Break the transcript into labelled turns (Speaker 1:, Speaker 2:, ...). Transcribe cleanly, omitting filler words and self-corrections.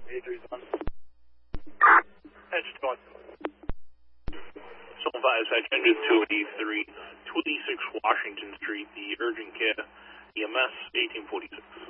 Speaker 1: 83's on.
Speaker 2: Engine going.
Speaker 3: Zone 5 dispatch, engine 283, 26 Washington Street, the urgent care, EMS 1846.